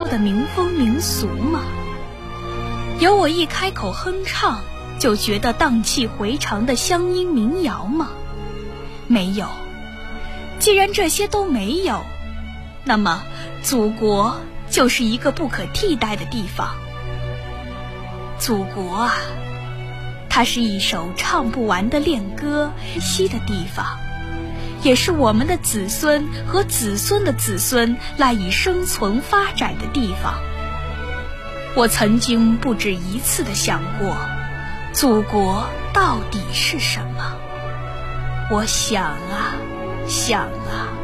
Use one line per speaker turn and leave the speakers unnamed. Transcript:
的民风民俗吗？有我一开口哼唱就觉得荡气回肠的乡音民谣吗？没有。既然这些都没有，那么祖国就是一个不可替代的地方。祖国啊，它是一首唱不完的恋歌息的地方，也是我们的子孙和子孙的子孙赖以生存发展的地方。我曾经不止一次地想过，祖国到底是什么？我想啊想啊，